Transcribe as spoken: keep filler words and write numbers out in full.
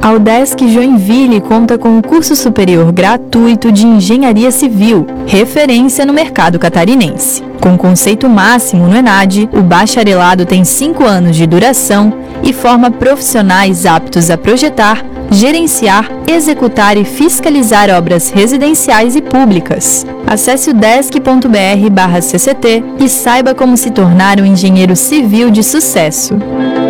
A UDESC Joinville conta com um curso superior gratuito de Engenharia Civil, referência no mercado catarinense. Com conceito máximo no ENAD, o bacharelado tem cinco anos de duração e forma profissionais aptos a projetar, gerenciar, executar e fiscalizar obras residenciais e públicas. Acesse udesc.br barra CCT e saiba como se tornar um engenheiro civil de sucesso.